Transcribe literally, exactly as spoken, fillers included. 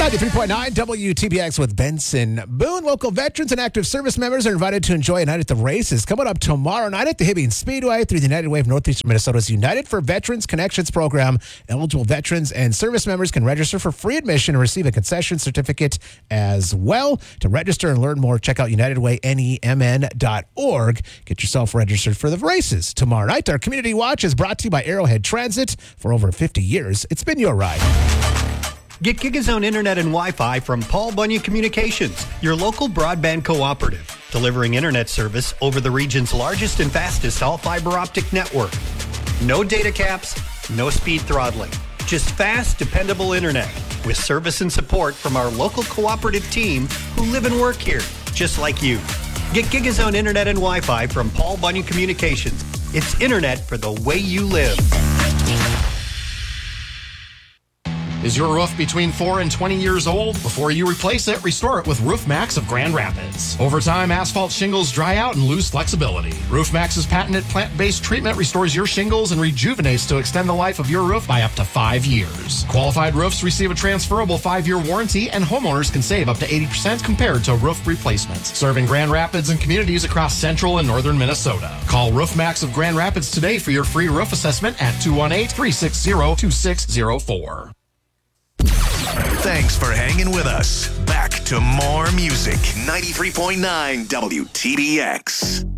ninety-three point nine W T B X with Benson Boone. Local veterans and active service members are invited to enjoy a night at the races coming up tomorrow night at the Hibbing Speedway through the United Way of Northeastern Minnesota's United for Veterans Connections program. Eligible veterans and service members can register for free admission and receive a concession certificate as well. To register and learn more, check out united way N E M N dot org. Get yourself registered for the races tomorrow night. Our Community Watch is brought to you by Arrowhead Transit. For over fifty years, it's been your ride. Get GigaZone Internet and Wi-Fi from Paul Bunyan Communications, your local broadband cooperative, delivering internet service over the region's largest and fastest all-fiber optic network. No data caps, no speed throttling, just fast, dependable internet with service and support from our local cooperative team who live and work here, just like you. Get GigaZone Internet and Wi-Fi from Paul Bunyan Communications. It's internet for the way you live. Is your roof between four and twenty years old? Before you replace it, restore it with Roof Max of Grand Rapids. Over time, asphalt shingles dry out and lose flexibility. Roof Max's patented plant-based treatment restores your shingles and rejuvenates to extend the life of your roof by up to five years. Qualified roofs receive a transferable five-year warranty, and homeowners can save up to eighty percent compared to roof replacements. Serving Grand Rapids and communities across central and northern Minnesota. Call Roof Max of Grand Rapids today for your free roof assessment at two one eight, three six zero, two six zero four. Thanks for hanging with us. Back to more music. ninety-three point nine W T B X.